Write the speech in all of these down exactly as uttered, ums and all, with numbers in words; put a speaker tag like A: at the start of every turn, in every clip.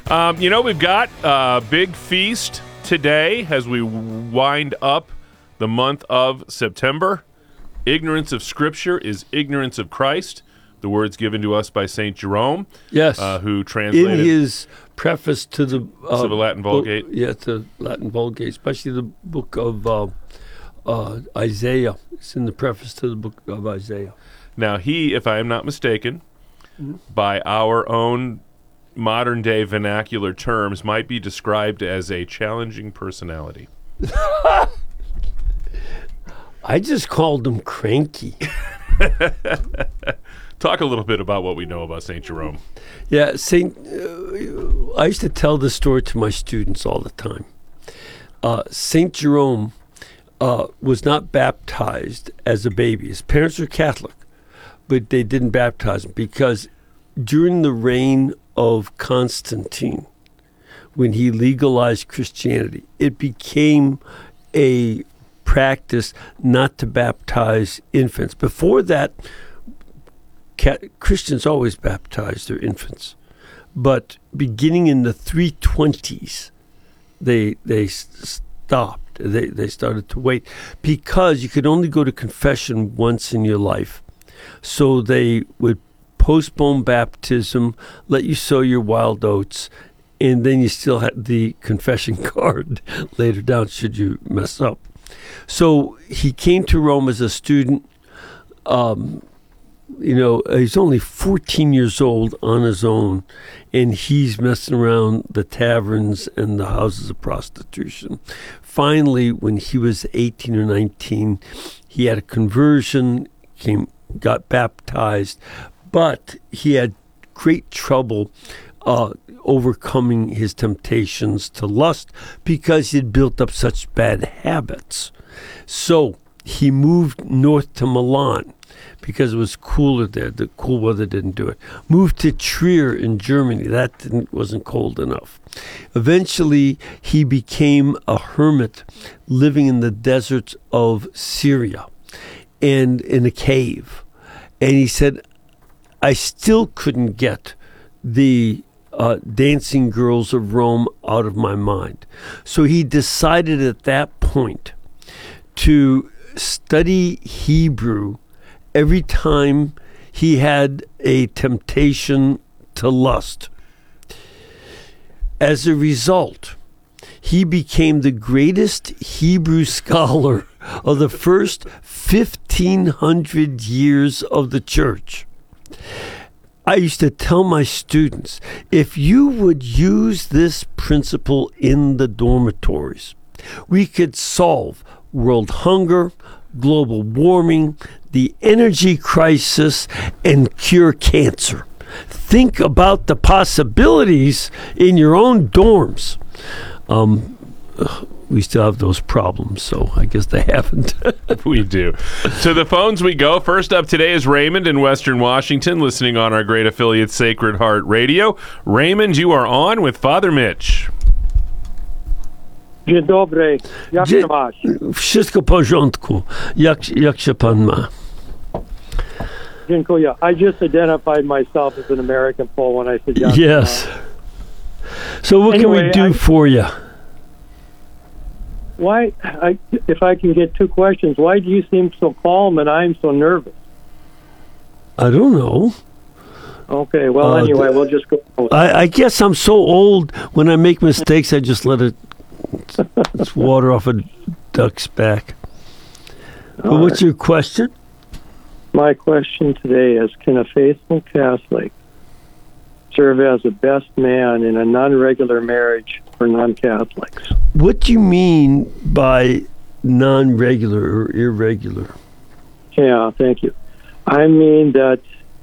A: Um, you know, we've got a big feast today as we wind up the month of September. Ignorance of Scripture is ignorance of Christ. The words given to us by Saint Jerome.
B: Yes.
A: Uh, who translated...
B: In his preface to the... Uh,
A: to the Latin Vulgate.
B: Book, yeah, to Latin Vulgate, especially the book of uh, uh, Isaiah. It's in the preface to the book of Isaiah.
A: Now, he, if I am not mistaken, mm-hmm. by our own modern-day vernacular terms, might be described as a challenging personality.
B: I just called him cranky.
A: Talk a little bit about what we know about Saint Jerome.
B: Yeah, Saint. Uh, I used to tell this story to my students all the time. Uh, Saint Jerome uh, was not baptized as a baby. His parents were Catholic, but they didn't baptize him because during the reign of Constantine, when he legalized Christianity, it became a practice not to baptize infants. Before that, Christians always baptized their infants, but beginning in the three twenties, they they stopped. They they started to wait because you could only go to confession once in your life, so they would postpone baptism, let you sow your wild oats, and then you still had the confession card later down should you mess up. So he came to Rome as a student. Um, You know, he's only fourteen years old on his own, and he's messing around the taverns and the houses of prostitution. Finally, when he was eighteen or nineteen, he had a conversion, came, got baptized, but he had great trouble uh, overcoming his temptations to lust because he'd built up such bad habits. So he moved north to Milan, because it was cooler there. The cool weather didn't do it. Moved to Trier in Germany. That didn't, wasn't cold enough. Eventually, he became a hermit living in the deserts of Syria and in a cave. And he said, I still couldn't get the uh, dancing girls of Rome out of my mind. So he decided at that point to study Hebrew every time he had a temptation to lust. As a result, he became the greatest Hebrew scholar of the first fifteen hundred years of the church. I used to tell my students, if you would use this principle in the dormitories, we could solve world hunger, global warming, the energy crisis, and cure cancer. Think about the possibilities in your own dorms. Um, we still have those problems, so I guess they haven't.
A: We do. To the phones we go. First up today is Raymond in Western Washington, listening on our great affiliate Sacred Heart Radio. Raymond, you are on with Father Mitch.
C: Dzień dobry. Jak się masz?
B: Wszystko w porządku. Jak, jak się pan ma?
C: Dziękuję. I just identified myself as an American Pole when I said yes.
B: Yes. So what
C: anyway,
B: can we do
C: I,
B: for you?
C: Why, I, if I can get two questions, why do you seem so calm and I'm so nervous?
B: I don't know.
C: Okay, well, uh, anyway, we'll just go.
B: I, I guess I'm so old, when I make mistakes, I just let it it's water off a duck's back. But
C: All
B: what's
C: right.
B: your question?
C: My question today is, can a faithful Catholic serve as a best man in a non-regular marriage for non-Catholics?
B: What do you mean by non-regular or irregular?
C: Yeah, thank you. I mean that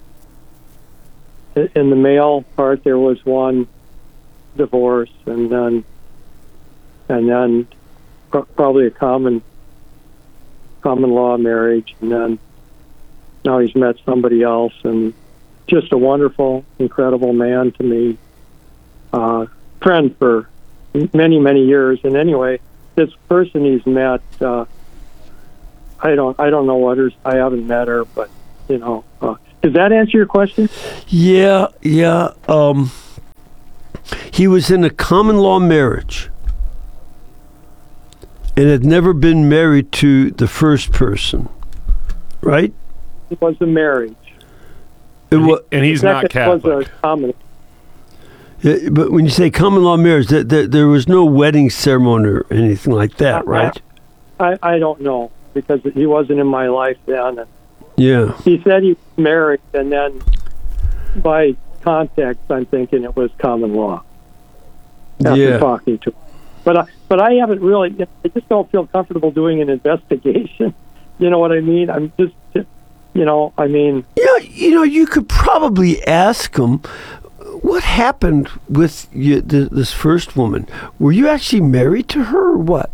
C: in the male part there was one divorce and then and then pro- probably a common common law marriage, and then now he's met somebody else, and just a wonderful, incredible man to me, uh, friend for many, many years. And anyway, this person he's met, uh, I don't, I don't know what her. I haven't met her, but you know, uh, does that answer your question?
B: Yeah, yeah. Um, he was in a common law marriage and had never been married to the first person, right?
C: It was a marriage.
B: It
A: And, he-
B: wa-
A: and he's not
C: Second was
A: Catholic.
C: a common.
B: Yeah, but when you say common law marriage, there, there, there was no wedding ceremony or anything like that, right?
C: I, I don't know because he wasn't in my life then. And
B: Yeah.
C: he said he was married, and then by context, I'm thinking it was common law. After
B: Yeah.
C: talking to him. But I, but I haven't really, I just don't feel comfortable doing an investigation. You know what I mean? I'm just, you know, I mean,
B: Yeah, you know, you could probably ask him, what happened with you, th- this first woman? Were you actually married to her or what?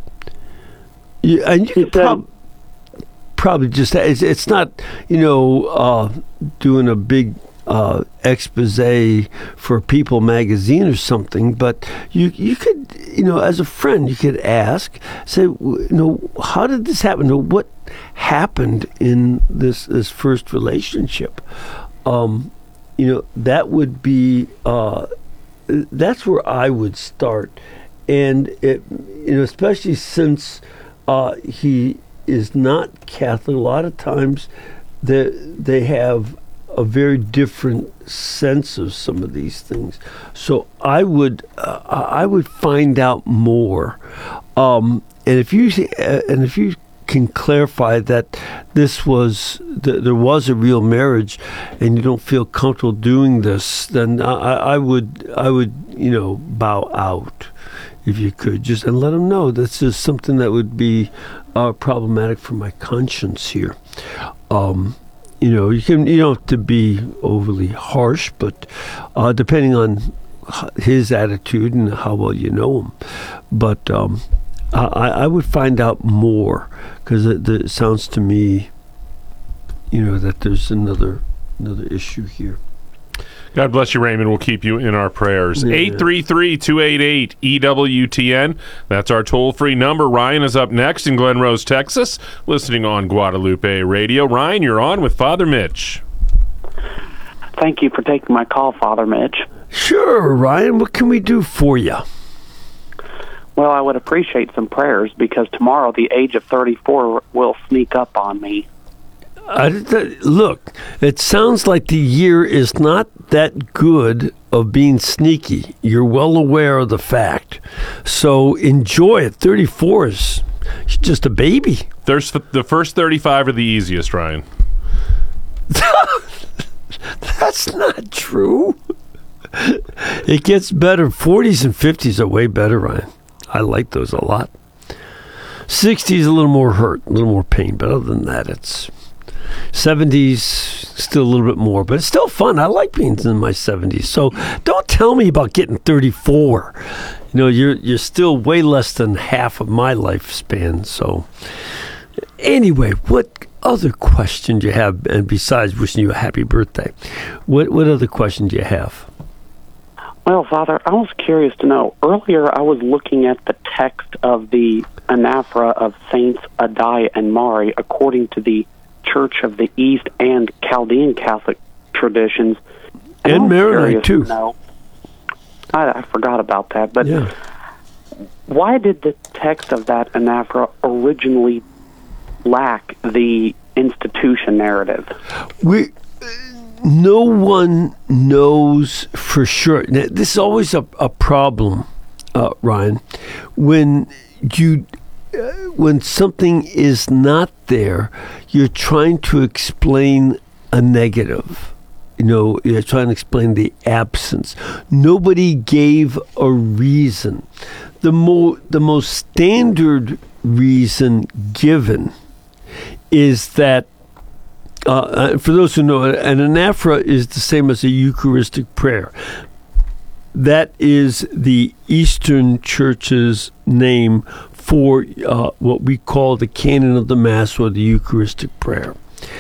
B: You, and you
C: He
B: could
C: said-
B: prob- probably just, it's, it's not, you know, uh, doing a big uh, expose for People magazine or something, but you you could, you know, as a friend, you could ask, say, w- you know, how did this happen? You know, what happened in this this first relationship? Um, you know, that would be uh, that's where I would start, and it, you know, especially since uh, he is not Catholic. A lot of times, they they have a very different sense of some of these things. So I would uh, I would find out more, um, and if you uh, and if you can clarify that this was th- there was a real marriage, and you don't feel comfortable doing this, then I, I would I would you know bow out if you could, just and let them know this is something that would be uh, problematic for my conscience here. Um, You know, you can you don't have to be overly harsh, but uh, depending on his attitude and how well you know him. But um, I, I would find out more because it, it sounds to me, you know, that there's another another issue here.
A: God bless you, Raymond. We'll keep you in our prayers.
B: Yeah.
A: eight three three, two eight eight, E W T N. That's our toll-free number. Ryan is up next in Glen Rose, Texas, listening on Guadalupe Radio. Ryan, you're on with Father Mitch.
D: Thank you for taking my call, Father Mitch.
B: Sure, Ryan. What can we do for you?
D: Well, I would appreciate some prayers because tomorrow the age of thirty-four will sneak up on me.
B: I, th- look, it sounds like the year is not that good of being sneaky. You're well aware of the fact. So enjoy it. thirty-four is just a baby.
A: There's the first thirty-five are the easiest, Ryan.
B: That's not true. It gets better. forties and fifties are way better, Ryan. I like those a lot. sixties a little more hurt, a little more pain, but other than that, it's seventies still a little bit more, but it's still fun. I like being in my seventies. So don't tell me about getting thirty-four. You know, you're you're still way less than half of my lifespan. So anyway, what other question do you have? And besides wishing you a happy birthday, what what other question do you have?
D: Well, Father, I was curious to know. Earlier, I was looking at the text of the anaphora of Saints Adai and Mari according to the Church of the East and Chaldean Catholic traditions.
B: And
D: I was
B: Maronite,
D: curious
B: too.
D: to know- I, I forgot about that, but
B: Yeah.
D: why did the text of that anaphora originally lack the institution narrative?
B: We, no one knows for sure. Now, this is always a, a problem, uh, Ryan, when you uh, when something is not there, you're trying to explain a negative. You know, you're trying to explain the absence. Nobody gave a reason. The mo the most standard reason given is that, uh, uh, for those who know, an anaphora is the same as a Eucharistic prayer. That is the Eastern Church's name for uh, what we call the canon of the Mass or the Eucharistic prayer.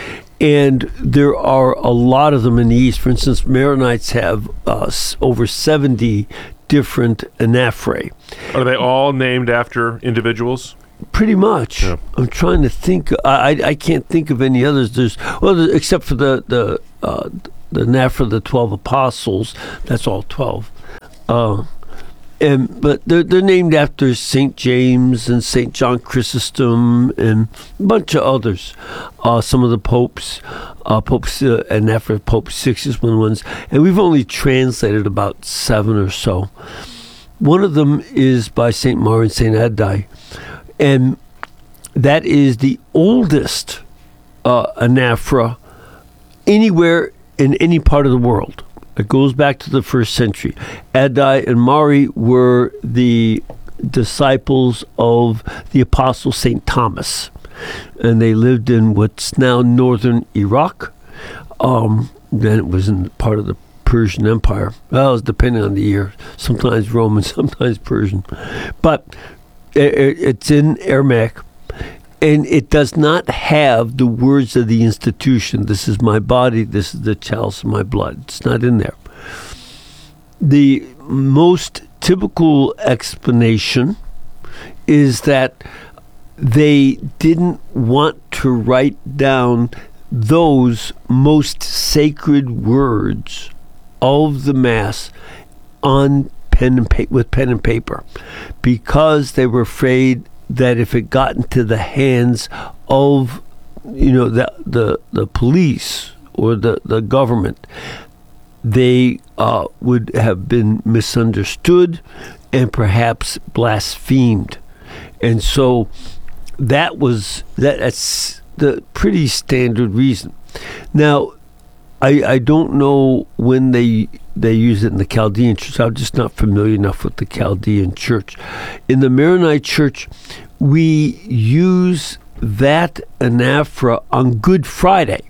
B: And there are a lot of them in the East. For instance, Maronites have uh, s- over seventy different anaphorae.
A: Are they all named after individuals?
B: Pretty much.
A: Yeah.
B: I'm trying to think. I, I I can't think of any others. There's well, there- except for the the uh, the anaphora of the twelve apostles. That's all twelve. Uh, And, but they're, they're named after Saint James and Saint John Chrysostom and a bunch of others. Uh, some of the popes, uh, popes, uh, and after Pope Six is one of the ones. And we've only translated about seven or so. One of them is by Saint Mari and Saint Addai. And that is the oldest uh, anaphora anywhere in any part of the world. It goes back to the first century. Addai and Mari were the disciples of the apostle Saint Thomas, and they lived in what's now northern Iraq. Um, then it was in part of the Persian Empire. Well, it was depending on the year. Sometimes Roman, sometimes Persian. But it, it's in Aramaic. And it does not have the words of the institution. This is my body. This is the chalice of my blood. It's not in there. The most typical explanation is that they didn't want to write down those most sacred words of the Mass on pen and pa- with pen and paper, because they were afraid that if it got into the hands of, you know, the the, the police or the, the government, they uh, would have been misunderstood and perhaps blasphemed. And so that was, that, that's the pretty standard reason. Now, I, I don't know when they they use it in the Chaldean church. I'm just not familiar enough with the Chaldean church. In the Maronite church, we use that anaphora on Good Friday,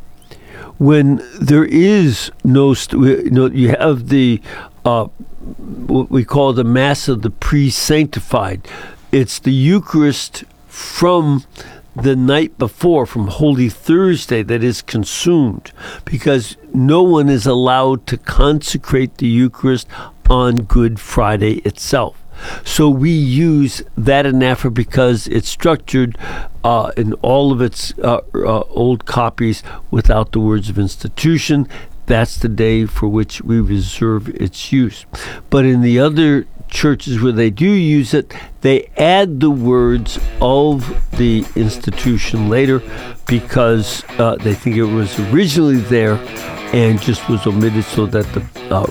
B: when there is no, you know, you have the uh, what we call the Mass of the Pre-Sanctified. It's the Eucharist from the night before, from Holy Thursday, that is consumed, because no one is allowed to consecrate the Eucharist on Good Friday itself. So we use that anaphora because it's structured uh, in all of its uh, uh, old copies without the words of institution. That's the day for which we reserve its use. But in the other churches where they do use it, they add the words of the institution later, because uh, they think it was originally there and just was omitted so that the, uh,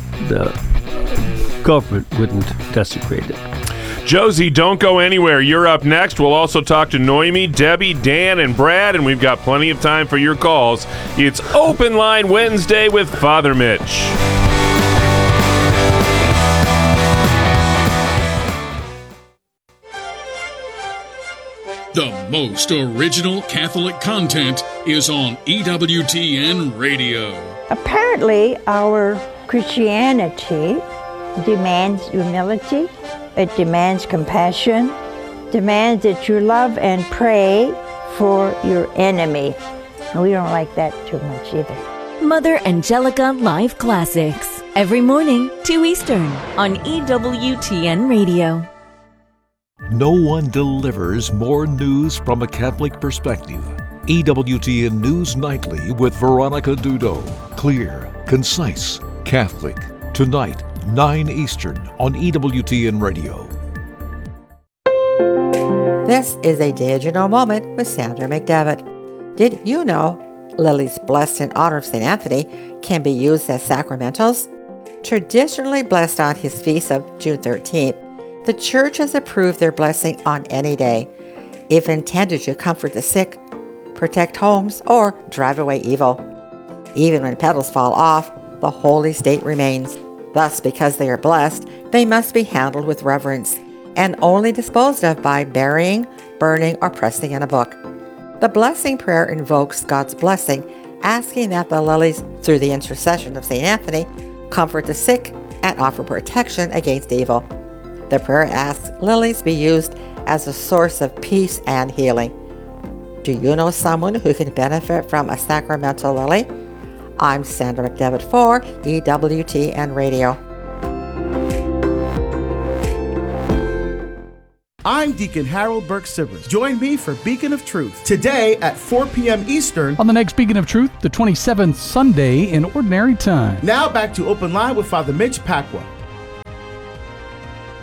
B: the government wouldn't desecrate it.
A: Josie, don't go anywhere. You're up next. We'll also talk to Noemi, Debbie, Dan, and Brad, and we've got plenty of time for your calls. It's Open Line Wednesday with Father Mitch.
E: The most original Catholic content is on E W T N Radio.
F: Apparently, our Christianity demands humility, it demands compassion, demands that you love and pray for your enemy. And we don't like that too much either.
G: Mother Angelica Live Classics, every morning, two Eastern, on E W T N Radio.
H: No one delivers more news from a Catholic perspective. E W T N News Nightly with Veronica Dudo. Clear, concise, Catholic. Tonight, nine Eastern on E W T N Radio.
I: This is a Did You Know moment with Sandra McDevitt. Did you know lilies blessed in honor of Saint Anthony can be used as sacramentals? Traditionally blessed on his feast of June thirteenth, the Church has approved their blessing on any day, if intended to comfort the sick, protect homes, or drive away evil. Even when petals fall off, the holy state remains. Thus, because they are blessed, they must be handled with reverence and only disposed of by burying, burning, or pressing in a book. The blessing prayer invokes God's blessing, asking that the lilies, through the intercession of Saint Anthony, comfort the sick and offer protection against evil. The prayer asks lilies be used as a source of peace and healing. Do you know someone who can benefit from a sacramental lily? I'm Sandra McDevitt for E W T N Radio.
J: I'm Deacon Harold Burke-Sivers. Join me for Beacon of Truth today at four p.m. Eastern
K: on the next Beacon of Truth, the twenty-seventh Sunday in Ordinary Time.
J: Now back to Open Line with Father Mitch Pacwa.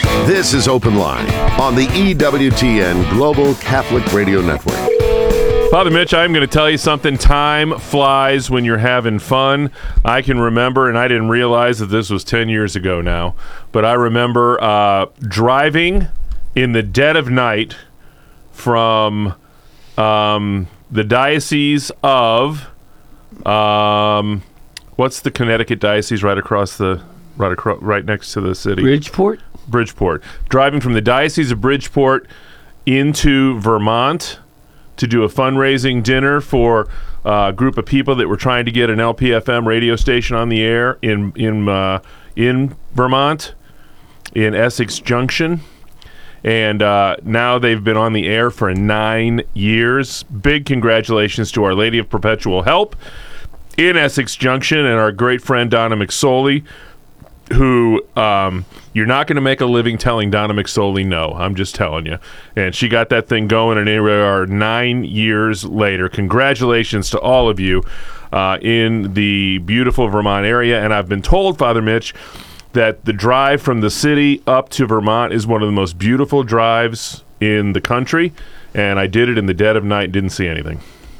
L: This is Open Line on the E W T N Global Catholic Radio Network.
A: Father Mitch, I'm going to tell you something. Time flies when you're having fun. I can remember, and I didn't realize that this was ten years ago now, but I remember uh, driving in the dead of night from um, the Diocese of, um, what's the Connecticut Diocese right across the, right across, right next to the city?
B: Bridgeport?
A: Bridgeport. Driving from the Diocese of Bridgeport into Vermont to do a fundraising dinner for uh, a group of people that were trying to get an L P F M radio station on the air in in uh, in Vermont, in Essex Junction. And uh, now they've been on the air for nine years. Big congratulations to Our Lady of Perpetual Help in Essex Junction and our great friend Donna McSorley, who um, you're not going to make a living telling Donna McSorley no. I'm just telling you. And she got that thing going, and here we are nine years later. Congratulations to all of you uh, in the beautiful Vermont area. And I've been told, Father Mitch, that the drive from the city up to Vermont is one of the most beautiful drives in the country. And I did it in the dead of night and didn't see anything.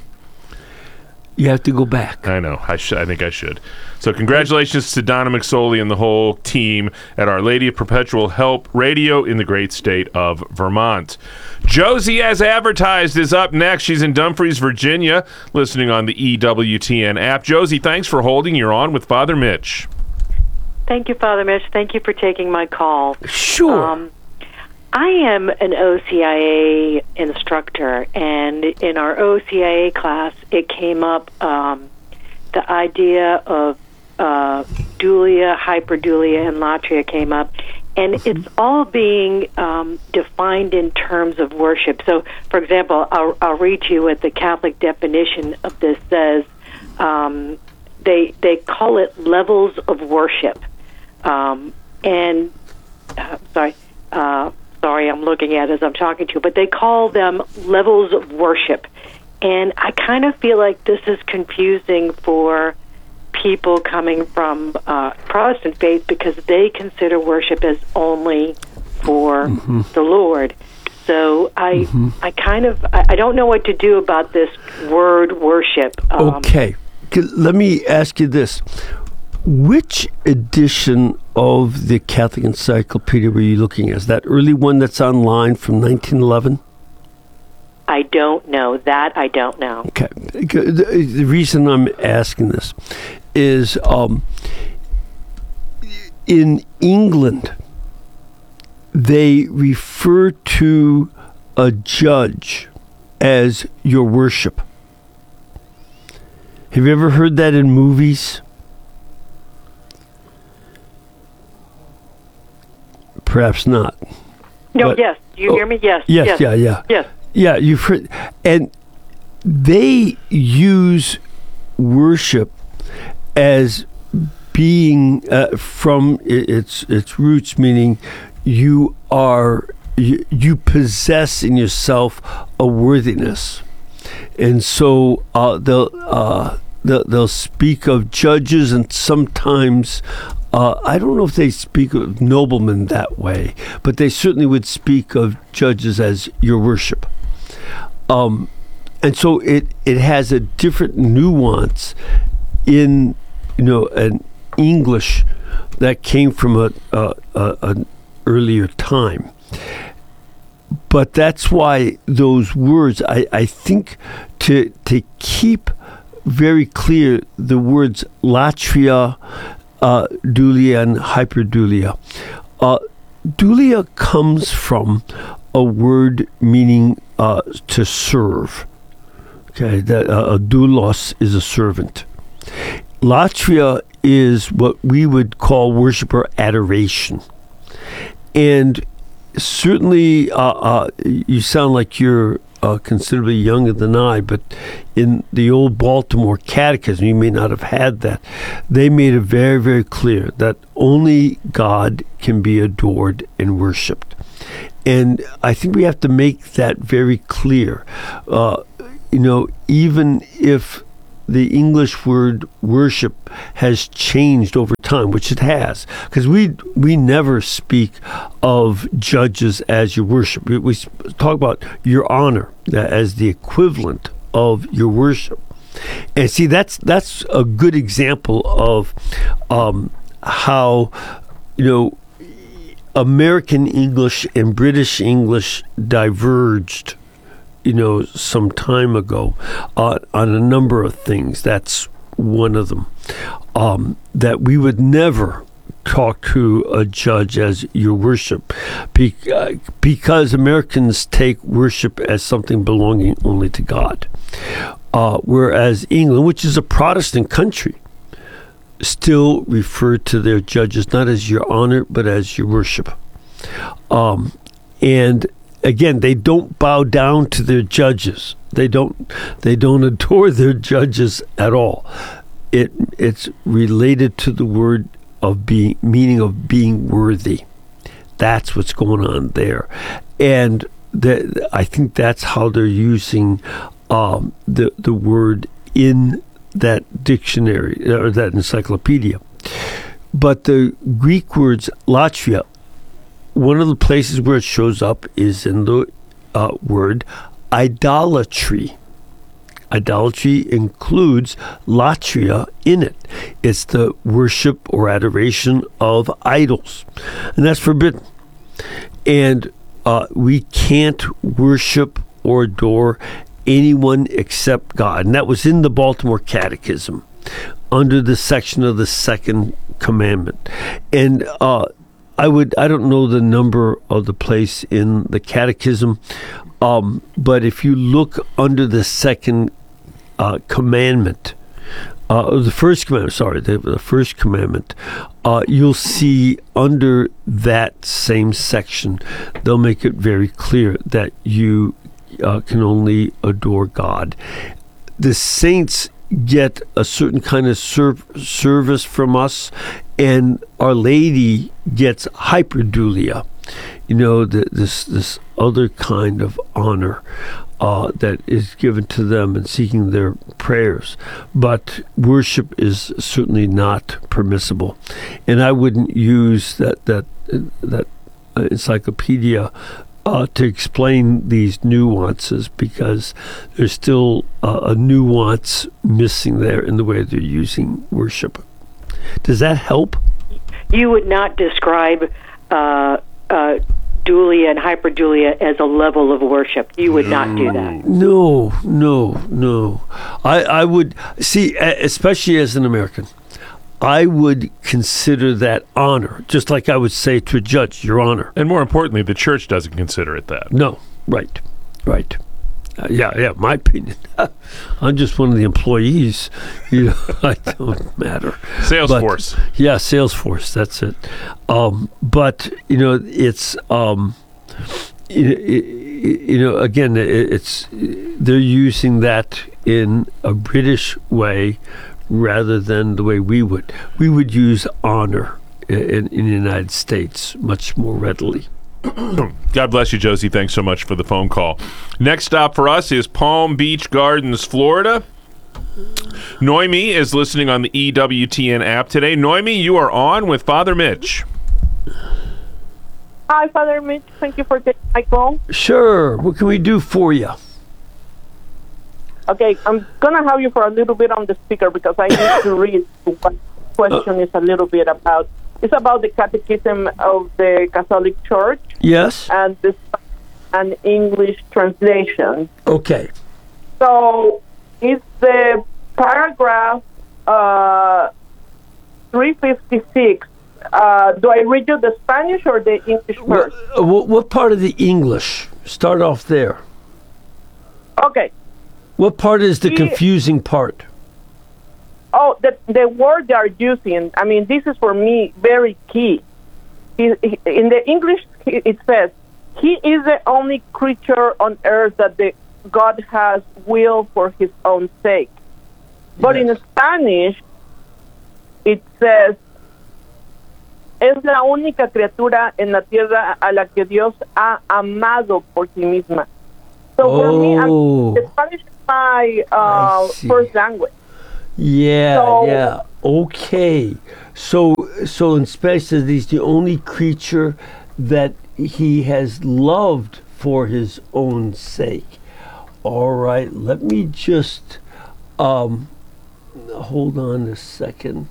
B: You have to go back.
A: I know. I, sh- I think I should. So congratulations to Donna McSorley and the whole team at Our Lady of Perpetual Help Radio in the great state of Vermont. Josie, as advertised, is up next. She's in Dumfries, Virginia, listening on the E W T N app. Josie, thanks for holding. You're on with Father Mitch.
M: Thank you, Father Mitch. Thank you for taking my call.
B: Sure.
M: Um, I am an O C I A instructor, and in our O C I A class, it came up um, the idea of uh, dulia, hyperdulia, and latria came up, and mm-hmm. it's all being um, defined in terms of worship. So, for example, I'll, I'll read you what the Catholic definition of this says. Um, they they call it levels of worship, um, and uh, sorry. Uh, Sorry, I'm looking at it as I'm talking to you, but they call them levels of worship. And I kind of feel like this is confusing for people coming from uh, Protestant faith because they consider worship as only for mm-hmm. the Lord. So I mm-hmm. I kind of, I, I don't know what to do about this word worship.
B: Um, okay. Let me ask you this. Which edition of the Catholic Encyclopedia were you looking at? Is that early one that's online from nineteen eleven?
M: I don't know. That I don't know.
B: Okay. The, the reason I'm asking this is um, in England, they refer to a judge as your worship. Have you ever heard that in movies? Perhaps not.
M: No, but, yes. Do you oh, hear me? Yes.
B: Yes,
M: yes.
B: yeah, yeah.
M: Yes.
B: Yeah, you've heard. And they use worship as being uh, from its its roots, meaning you are, you, you possess in yourself a worthiness. And so uh, they'll, uh, they'll, they'll speak of judges and sometimes Uh, I don't know if they speak of noblemen that way, but they certainly would speak of judges as your worship. Um, and so it, it has a different nuance in, you know, an English that came from a, a, a an earlier time. But that's why those words, I, I think, to to keep very clear the words latria, Uh, dulia and hyperdulia. Uh, dulia comes from a word meaning uh, to serve. Okay, that uh, a doulos is a servant. Latria is what we would call worship or adoration. And certainly, uh, uh, you sound like you're Uh, considerably younger than I, but in the old Baltimore Catechism, you may not have had that. They made it very, very clear that only God can be adored and worshipped. And I think we have to make that very clear. Uh, you know, even if the English word worship has changed over time, which it has, because we we never speak of judges as your worship. We, we talk about your honor as the equivalent of your worship. And see, that's that's a good example of um, how, you know, American English and British English diverged, you know, some time ago uh, on a number of things. That's one of them. Um, that we would never talk to a judge as your worship be, uh, because Americans take worship as something belonging only to God. Uh, whereas England, which is a Protestant country, still refer to their judges not as your honor, but as your worship. Um, and again, they don't bow down to their judges. They don't. They don't adore their judges at all. It it's related to the word of being, meaning of being worthy. That's what's going on there, and the, I think that's how they're using um, the the word in that dictionary or that encyclopedia. But the Greek words latria, one of the places where it shows up is in the uh, word idolatry. Idolatry includes latria in it. It's the worship or adoration of idols, and that's forbidden. And uh, we can't worship or adore anyone except God. And that was in the Baltimore Catechism under the section of the second commandment. And uh, I would, I don't know the number of the place in the Catechism, um, but if you look under the second uh, commandment, uh, the first commandment, sorry, the, the first commandment, uh, you'll see under that same section, they'll make it very clear that you Uh, can only adore God. The saints get a certain kind of serv- service from us, and Our Lady gets hyperdulia, you know, the, this this other kind of honor uh, that is given to them and seeking their prayers. But worship is certainly not permissible, and I wouldn't use that that that uh, encyclopedia Uh, to explain these nuances, because there's still uh, a nuance missing there in the way they're using worship. Does that help?
M: You would not describe uh, uh, dulia and hyperdulia as a level of worship. You would not do that.
B: No, no, no. I, I would, see, especially as an American, I would consider that honor, just like I would say to a judge, your honor.
A: And more importantly, the church doesn't consider it that.
B: No, right, right. Uh, yeah, yeah, my opinion. I'm just one of the employees. You know, I don't matter.
A: Salesforce.
B: But, yeah, Salesforce, that's it. Um, but, you know, it's, um, you, you know, again, it's they're using that in a British way rather than the way we would. We would use honor in, in the United States much more readily.
A: God bless you, Josie. Thanks so much for the phone call. Next stop for us is Palm Beach Gardens, Florida. Noemi is listening on the E W T N app today. Noemi, you are on with Father Mitch.
N: Hi, Father Mitch. Thank you for taking my call.
B: Sure. What can we do for you?
N: Okay, I'm going to have you for a little bit on the speaker because I need to read what the question is a little bit about. It's about the Catechism of the Catholic Church.
B: Yes.
N: And this an English translation.
B: Okay.
N: So it's the paragraph uh, three fifty-six. Uh, do I read you the Spanish or the English first?
B: What, what part of the English? Start off there.
N: Okay.
B: What part is the
N: he,
B: confusing part?
N: Oh, the the word they are using. I mean, this is for me very key. He, he, in the English, it says, "He is the only creature on earth that the God has will for His own sake." But yes. In Spanish, it says, "Es la única criatura en la tierra a la que Dios ha amado por sí misma." So
B: oh.
N: for me, I'm, the Spanish is my uh, first language.
B: Yeah,
N: So-
B: yeah. Okay. So, so in Spanish, says he's the only creature that he has loved for his own sake. All right. Let me just um, hold on a second.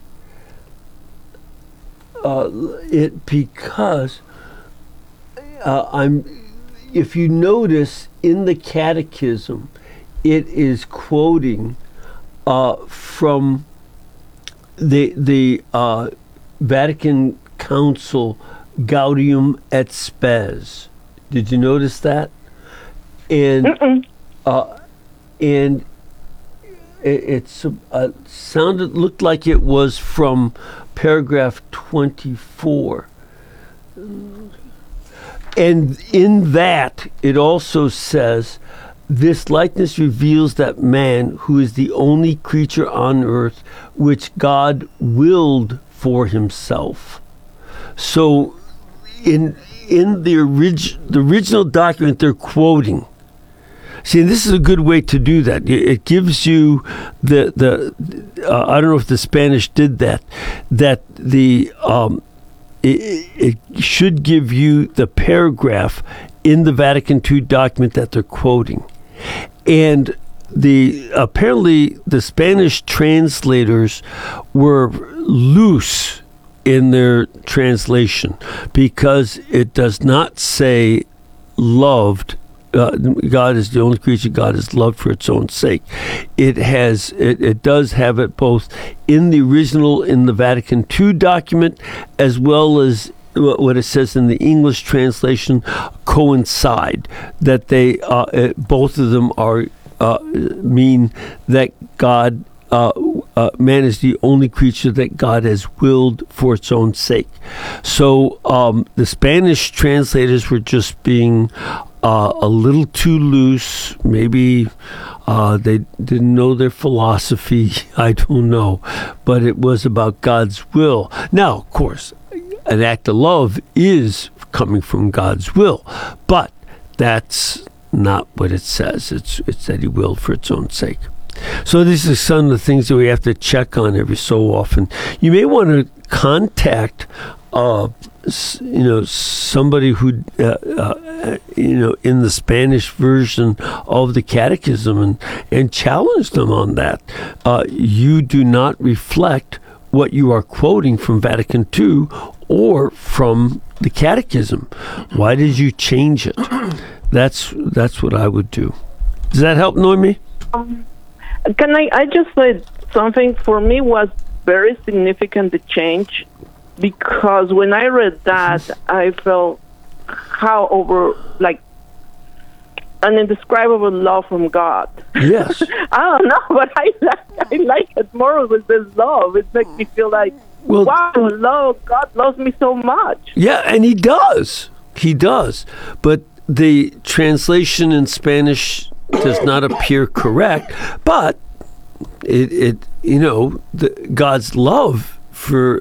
B: Uh, it because uh, I'm. If you notice in the Catechism, it is quoting uh, from the the uh, Vatican Council Gaudium et Spes. Did you notice that? And uh, and it, it's uh, sounded looked like it was from paragraph twenty-four. And in that, it also says, this likeness reveals that man, who is the only creature on earth which God willed for himself. So, in in the, orig- the original document they're quoting, see, this is a good way to do that. It, it gives you the, the uh, I don't know if the Spanish did that, that the... Um, It, it should give you the paragraph in the Vatican two document that they're quoting. And the apparently the Spanish translators were loose in their translation because it does not say loved. Uh, God is the only creature God is loved for its own sake. It has, it, it does have it both in the original, in the Vatican two document, as well as what it says in the English translation coincide. That they, uh, it, both of them are uh, mean that God, uh, uh, man is the only creature that God has willed for its own sake. So um, the Spanish translators were just being Uh, a little too loose. Maybe uh, they didn't know their philosophy. I don't know. But it was about God's will. Now, of course, an act of love is coming from God's will. But that's not what it says. It's, it's that he willed for its own sake. So these are some of the things that we have to check on every so often. You may want to contact uh, you know, somebody who, uh, uh, you know, in the Spanish version of the Catechism and, and challenge them on that. Uh, you do not reflect what you are quoting from Vatican two or from the Catechism. Why did you change it? That's that's what I would do. Does that help, Noemi?
N: Um, can I, I just said something for me was very significant, the change. Because when I read that, I felt how over, like, an indescribable love from God.
B: Yes.
N: I don't know, but I like, I like it more with this love. It makes me feel like, well, wow, love, God loves me so much.
B: Yeah, and he does. He does. But the translation in Spanish does not appear correct. But, it, it you know, the, God's love for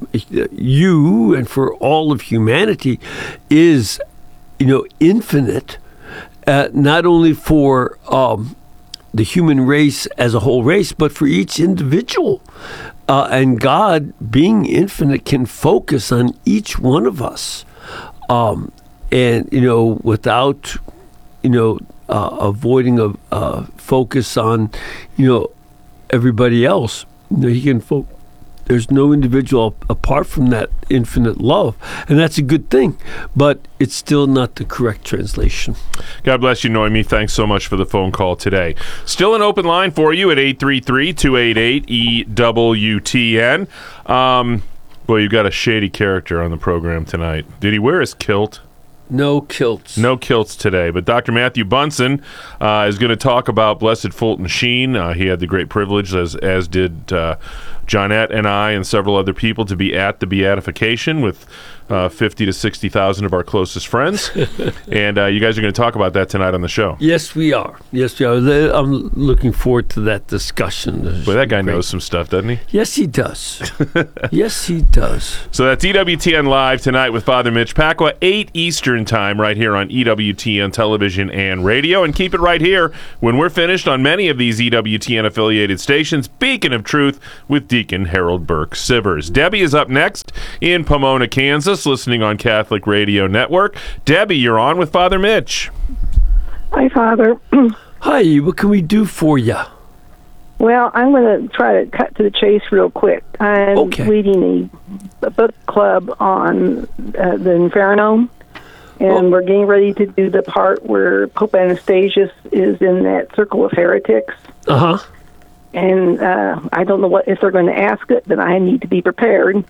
B: you and for all of humanity is, you know, infinite, uh, not only for um, the human race as a whole race, but for each individual. Uh, and God, being infinite, can focus on each one of us. Um, and, you know, without, you know, uh, avoiding a uh, focus on, you know, everybody else. You know, he can focus. There's no individual apart from that infinite love, and that's a good thing, but it's still not the correct translation.
A: God bless you, Noemi. Thanks so much for the phone call today. Still an open line for you at eight three three, two eight eight, E W T N. Um, well, you've got a shady character on the program tonight. Did he wear his kilt?
B: No kilts.
A: No kilts today. But Doctor Matthew Bunson uh, is going to talk about Blessed Fulton Sheen. Uh, he had the great privilege, as as did uh, Johnette and I and several other people to be at the beatification with uh, fifty to sixty thousand of our closest friends. And uh, you guys are going to talk about that tonight on the show.
B: Yes, we are. Yes, we are. I'm looking forward to that discussion.
A: Boy, that guy great. knows some stuff, doesn't he?
B: Yes, he does. Yes, he does.
A: So that's E W T N Live tonight with Father Mitch Pacwa, eight Eastern Time, right here on E W T N Television and Radio. And keep it right here when we're finished on many of these E W T N-affiliated stations, Beacon of Truth with Deacon Harold Burke Sivers. Debbie is up next in Pomona, Kansas, listening on Catholic Radio Network. Debbie, you're on with Father Mitch.
O: Hi, Father.
B: Hi, what can we do for you?
O: Well, I'm going to try to cut to the chase real quick. I'm
B: okay.
O: leading a, a book club on uh, the Inferno, and oh. we're getting ready to do the part where Pope Anastasius is in that circle of heretics.
B: Uh-huh.
O: And uh, I don't know what if they're going to ask it, but I need to be prepared.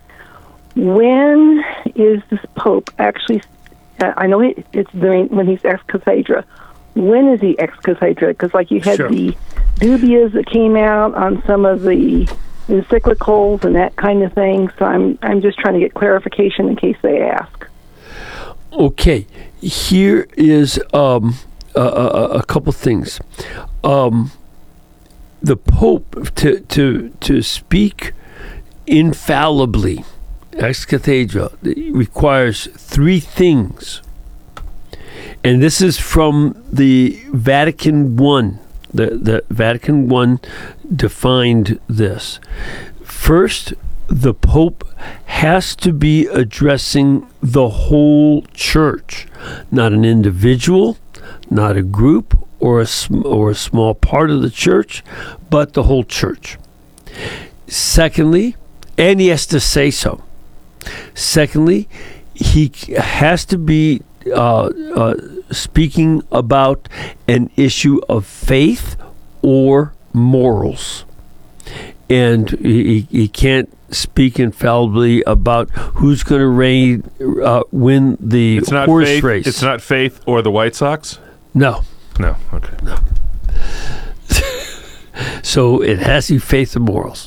O: When is this Pope actually, uh, I know it, it's during, when he's ex cathedra. When is he ex cathedra? Because like you had
B: sure.
O: the dubias that came out on some of the encyclicals and that kind of thing. So I'm I'm just trying to get clarification in case they ask.
B: Okay, here is um, a, a, a couple things. Um, the Pope to to to speak infallibly, ex cathedra, requires three things. And this is from the Vatican One. The, the Vatican One defined this. First, the Pope has to be addressing the whole church, not an individual, not a group or a, sm- or a small part of the church, but the whole church. Secondly, and he has to say so. Secondly, he has to be uh, uh, speaking about an issue of faith or morals. And he, he can't speak infallibly about who's going to reign, uh, win the
A: it's not
B: horse
A: faith,
B: race.
A: It's not faith or the White Sox?
B: No.
A: No, okay.
B: No. So it has to be faith and morals.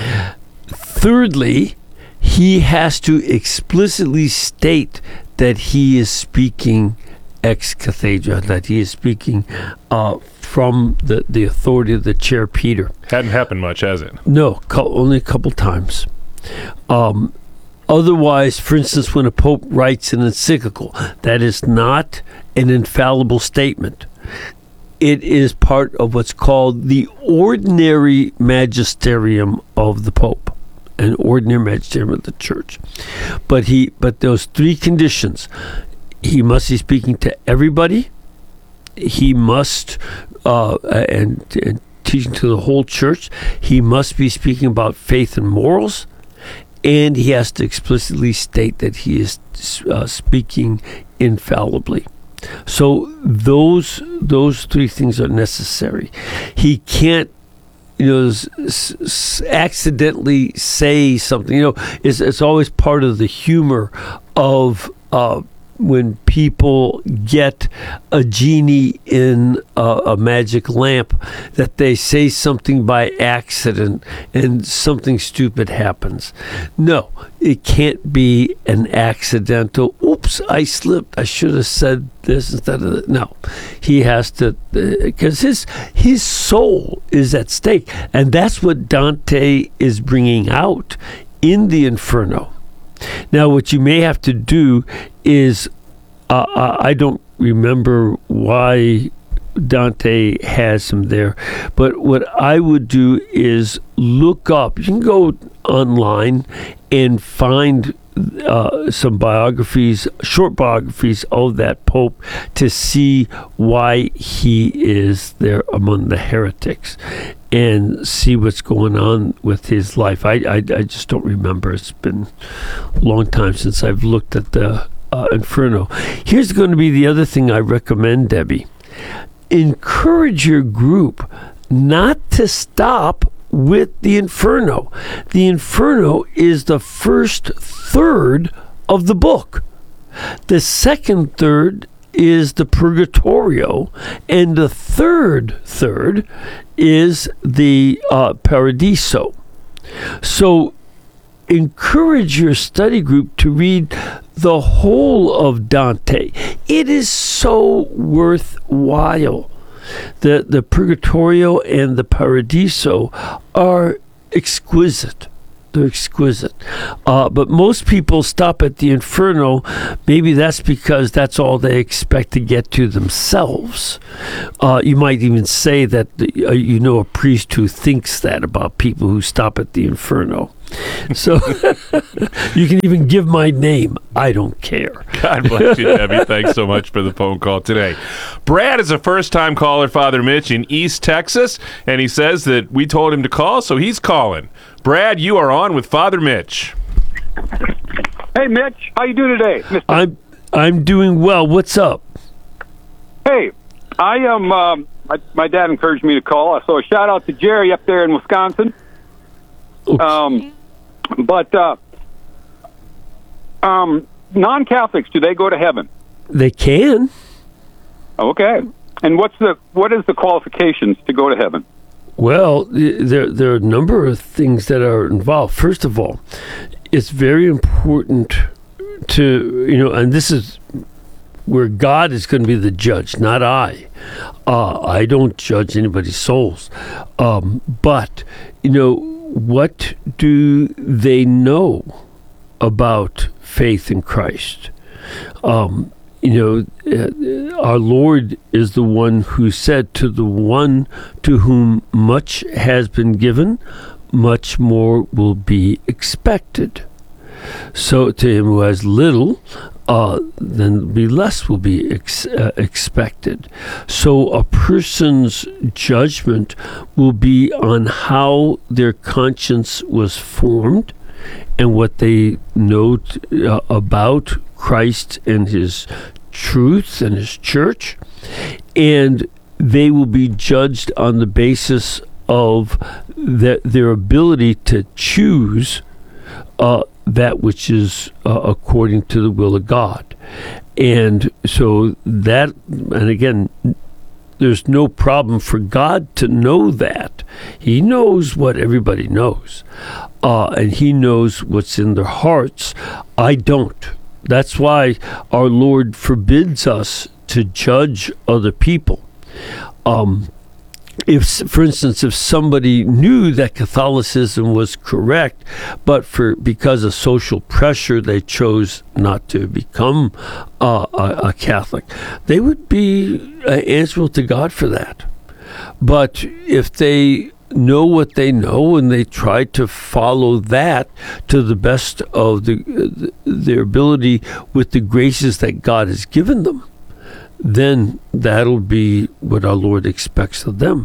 B: Thirdly, he has to explicitly state that he is speaking ex cathedra, that he is speaking uh, from the, the authority of the Chair Peter.
A: Hadn't happened much, has it?
B: No, co- only a couple times. Um, otherwise, for instance, when a pope writes an encyclical, that is not an infallible statement. It is part of what's called the ordinary magisterium of the Pope, an ordinary magisterium of the Church. But he, but those three conditions: he must be speaking to everybody. He must, uh, and, and teaching to the whole church. He must be speaking about faith and morals, and he has to explicitly state that he is uh, speaking infallibly. So those those three things are necessary. He can't, you know, s- s- accidentally say something. You know, it's it's always part of the humor of uh, when people get a genie in a, a magic lamp, that they say something by accident and something stupid happens. No, it can't be an accidental, oops, I slipped, I should have said this instead of that. No, he has to, because uh, his, his soul is at stake. And that's what Dante is bringing out in the Inferno. Now, what you may have to do is, uh, I don't remember why Dante has him there, but what I would do is look up. You can go online and find uh, some biographies, short biographies of that Pope, to see why he is there among the heretics and see what's going on with his life. I, I, I just don't remember. It's been a long time since I've looked at the uh, Inferno. Here's going to be the other thing I recommend, Debbie. Encourage your group not to stop with the Inferno. The Inferno is the first third of the book. The second third is the Purgatorio, and the third third is the uh, Paradiso. So encourage your study group to read the whole of Dante. It is so worthwhile. The, the Purgatorio and the Paradiso are exquisite. They're exquisite. Uh, but most people stop at the Inferno. Maybe that's because that's all they expect to get to themselves. Uh, you might even say that the, uh, you know a priest who thinks that about people who stop at the Inferno. So you can even give my name. I don't care.
A: God bless you, Debbie. Thanks so much for the phone call today. Brad is a first-time caller, Father Mitch, in East Texas, and he says that we told him to call, so he's calling. Brad, you are on with Father Mitch.
P: Hey, Mitch. How you doing today? Mister
B: I'm I'm doing well. What's up?
P: Hey, I am. Um, my, my dad encouraged me to call, so a shout out to Jerry up there in Wisconsin.
B: Okay.
P: Um, but uh, um, non-Catholics, do they go to heaven?
B: They can.
P: Okay. And what's the what is the qualifications to go to heaven?
B: Well, there there are a number of things that are involved. First of all, it's very important to, you know, and this is where God is going to be the judge, not I. Uh, I don't judge anybody's souls. Um, but, you know, what do they know about faith in Christ? Um, you know, uh, our Lord is the one who said, to the one to whom much has been given, much more will be expected. So to him who has little, uh, then be less will be ex- uh, expected. So a person's judgment will be on how their conscience was formed and what they know t- uh, about Christ and his truth and his church. And they will be judged on the basis of the, their ability to choose uh, that which is uh, according to the will of God. And so that, and again, there's no problem for God to know that. He knows what everybody knows. Uh, and he knows what's in their hearts. I don't. That's why our Lord forbids us to judge other people. Um, if, for instance, if somebody knew that Catholicism was correct, but for because of social pressure they chose not to become uh, a, a Catholic, they would be uh, answerable to God for that. But if they know what they know and they try to follow that to the best of the, their ability with the graces that God has given them, then that'll be what our Lord expects of them.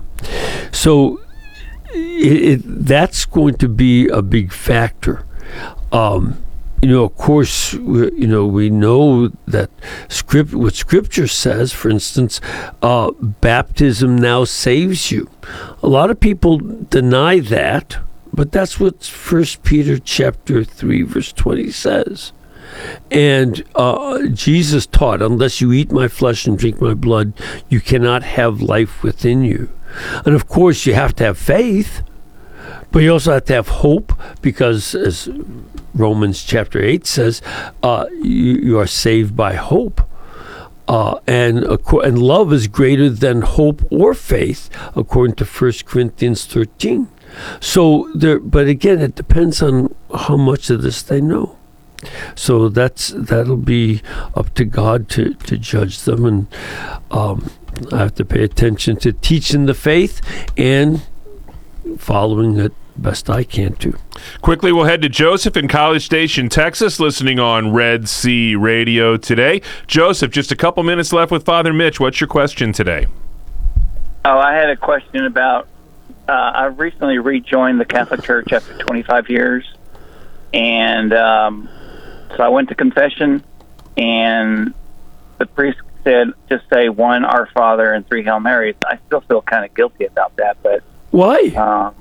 B: So it, it, that's going to be a big factor. Um, you know, of course, you know, we know that script, what Scripture says, for instance, uh, baptism now saves you. A lot of people deny that, but that's what First Peter chapter three, verse twenty says. And uh, Jesus taught, unless you eat my flesh and drink my blood, you cannot have life within you. And of course, you have to have faith, but you also have to have hope, because as Romans chapter eight says, uh, you, you are saved by hope. Uh, and and love is greater than hope or faith, according to First Corinthians thirteen. So there, but again, it depends on how much of this they know. So that's that'll be up to God to, to judge them, and um, I have to pay attention to teaching the faith and following it best I can to.
A: Quickly, we'll head to Joseph in College Station, Texas, listening on Red Sea Radio today. Joseph, just a couple minutes left with Father Mitch. What's your question today?
Q: Oh, I had a question about, uh, I recently rejoined the Catholic Church after twenty-five years, and um, so I went to confession, and the priest said, just say one Our Father and three Hail Marys. I still feel kind of guilty about that, but...
B: Why?
Q: Um,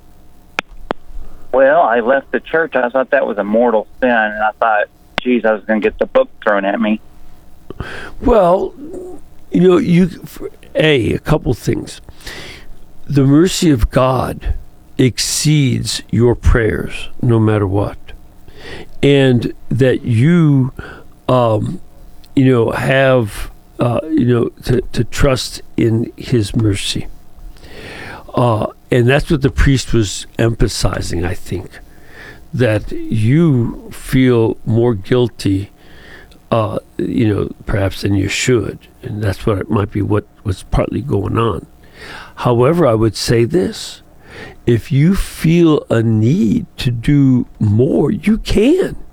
Q: well, I left the church. I thought that was a mortal sin, and I thought, geez, I was going to get the book thrown at me.
B: Well, you know, you a, a couple things. The mercy of God exceeds your prayers no matter what. And that you, um, you know, have, uh, you know, to, to trust in his mercy. Uh, and that's what the priest was emphasizing, I think, that you feel more guilty, uh, you know, perhaps than you should. And that's what it might be what was partly going on. However, I would say this. If you feel a need to do more, you can.